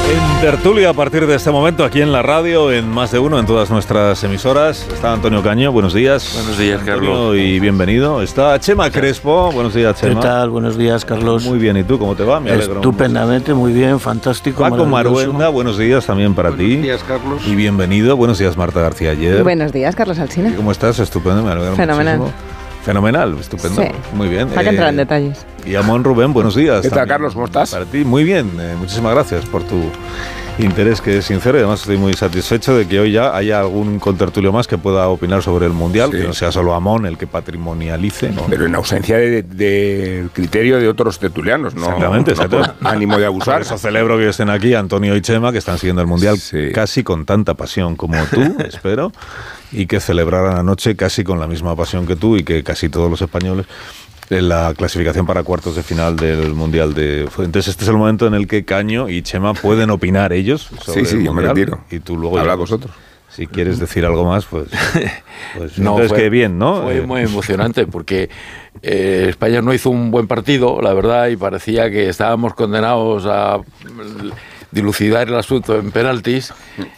En tertulia a partir de este momento, aquí en la radio, en Más de Uno, en todas nuestras emisoras. Está Antonio Caño, buenos días. Buenos días, Antonio, Carlos. y bienvenido. Está Chema Crespo, buenos días, Chema. ¿Qué tal? Buenos días, Carlos. Muy bien, ¿y tú cómo te va? Me alegro. Estupendamente, muy bien, fantástico. Paco Maruenda, buenos días también para ti. Buenos días, Carlos. Y bienvenido. Buenos días, Marta García Ayer. Buenos días, Carlos Alsina. ¿Cómo estás? Estupendo, me alegro Fenomenal. muchísimo. Fenomenal, estupendo. Sí. Muy bien. Hay que entrar en detalles. Y Amón Rubén, buenos días. ¿Qué tal, también. Carlos? ¿Cómo estás? Para ti, muy bien. Muchísimas gracias por tu interés, que es sincero, y además estoy muy satisfecho de que hoy ya haya algún contertulio más que pueda opinar sobre el Mundial, Sí. que no sea solo Amón el que patrimonialice, ¿no? Pero en ausencia de criterio de otros tertulianos, ¿no? Exactamente, exacto. Con ánimo de Por abusar. eso celebro que estén aquí Antonio y Chema, que están siguiendo el Mundial Sí. casi con tanta pasión como tú, espero, y que celebraran anoche casi con la misma pasión que tú y que casi todos los españoles en la clasificación para cuartos de final del Mundial de... Entonces este es el momento en el que Caño y Chema pueden opinar ellos sobre Sí, el yo me Mundial, retiro. y tú luego Habla ya, vosotros. Si quieres decir algo más, pues No, entonces fue, que bien, ¿no? Fue muy emocionante porque España no hizo un buen partido, la verdad, y parecía que estábamos condenados a dilucidar el asunto en penaltis.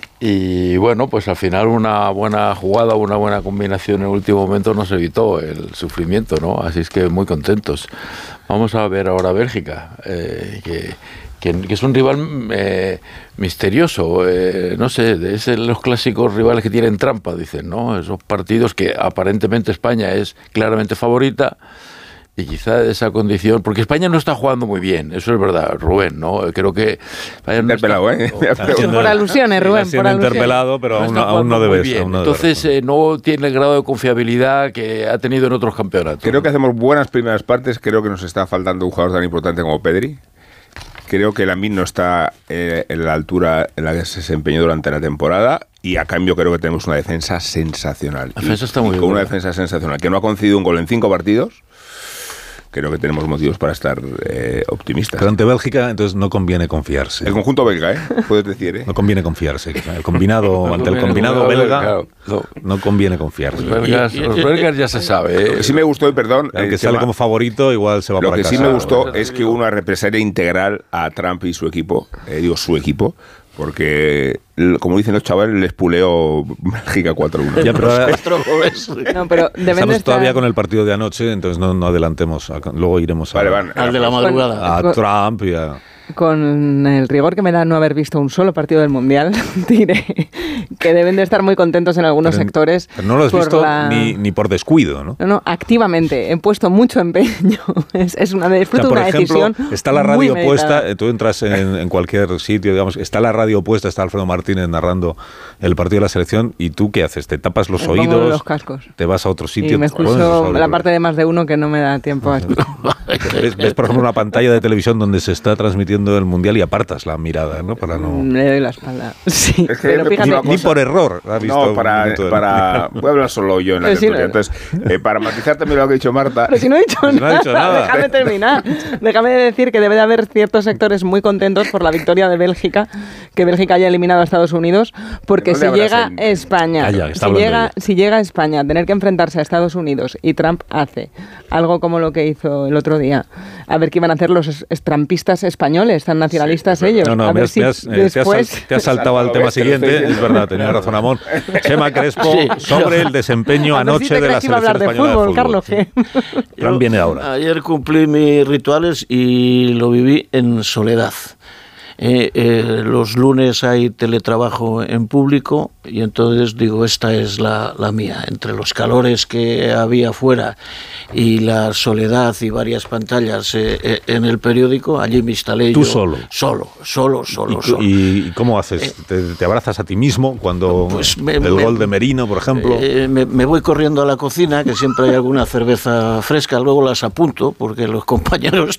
Y bueno, pues al final una buena jugada, una buena combinación en el último momento nos evitó el sufrimiento, ¿no? Así es que muy contentos. Vamos a ver ahora Bélgica, que es un rival misterioso, no sé, es los clásicos rivales que tienen trampa, dicen, ¿no? Esos partidos que aparentemente España es claramente favorita. Y quizá esa condición, porque España no está jugando muy bien, eso es verdad, Rubén, ¿no? Creo que España no Interpelado, ¿eh? Por alusiones, Rubén, Está siendo por alusiones. interpelado, pero está aún no jugando muy debes. bien. Aún no debes Entonces no tiene el grado de confiabilidad que ha tenido en otros campeonatos. Creo que hacemos buenas primeras partes. Creo que nos está faltando un jugador tan importante como Pedri. Creo que Lamine no está en la altura en la que se desempeñó durante la temporada. Y a cambio creo que tenemos una defensa sensacional. La defensa está muy con buena. una defensa sensacional. Que no ha concedido un gol en 5 partidos. Creo que tenemos motivos para estar optimistas. Pero ante Bélgica, entonces no conviene confiarse. El conjunto belga, puedes decir, No conviene confiarse. El combinado, ante el combinado belga, no conviene confiarse. Los belgas ya se sabe. Lo que sí me gustó, y perdón, El que Chema, sale como favorito igual se va lo para que casa. sí me gustó es que hubo una represalia integral a Trump y su equipo, su equipo, porque, como dicen los chavales, les puleó Bélgica 4-1. Ya, pero ahora No, pero deben de estamos estar... todavía con el partido de anoche, entonces no adelantemos. Luego iremos Vale, van. Al de la madrugada. a Trump y a... Con el rigor que me da no haber visto un solo partido del Mundial, diré que deben de estar muy contentos en algunos sectores. Pero no lo has por visto la- ni por descuido, ¿no? No, activamente. He puesto mucho empeño. Es una O fruto sea, de por una ejemplo, decisión está la muy radio meditada. puesta, tú entras en cualquier sitio, digamos, está la radio puesta, está Alfredo Martínez narrando el partido de la selección, y tú ¿qué haces? ¿Te tapas los Me pongo oídos? los cascos. ¿Te vas a otro sitio? Y me ¿Te pones los escucho la auriculares? parte de Más de Uno que no me da tiempo a escuchar. ¿Ves, por ejemplo, una pantalla de televisión donde se está transmitiendo el Mundial y apartas la mirada, ¿no? Para no... Le doy la espalda. Sí, Es que pero me fíjate, puso una Ni cosa- por error. ¿Has visto No, un para minuto del- voy a hablar solo yo en la Pero sí, tertulia. no. Entonces, para matizar también lo que ha dicho Marta, pero si no he dicho Pues no ha nada, dicho nada. déjame terminar. Déjame decir que debe de haber ciertos sectores muy contentos por la victoria de Bélgica, que Bélgica haya eliminado a Estados Unidos, porque ¿Dónde si habrá llega gente? España, Calla, que está hablando ella. si llega España a tener que enfrentarse a Estados Unidos y Trump hace algo como lo que hizo el otro día, a ver qué iban a hacer los trampistas españoles, tan nacionalistas ellos. No, a ver si después... te has saltado al tema ves que lo siguiente. estoy diciendo. Es verdad, tenía razón Amón. Chema Crespo, Sí. sobre el desempeño A ver si anoche te de la crees que iba a selección hablar de española fútbol, de Carlos. fútbol. ¿Qué? Fran viene ahora. Ayer cumplí mis rituales y lo viví en soledad. Los lunes hay teletrabajo en público y entonces digo, esta es la mía. Entre los calores que había fuera y la soledad y varias pantallas en el periódico, allí me instalé. ¿Tú yo solo? Solo. ¿Y cómo haces? ¿Te abrazas a ti mismo cuando Pues el gol de Merino, por ejemplo? Me voy corriendo a la cocina, que siempre hay alguna cerveza fresca, luego las apunto, porque los compañeros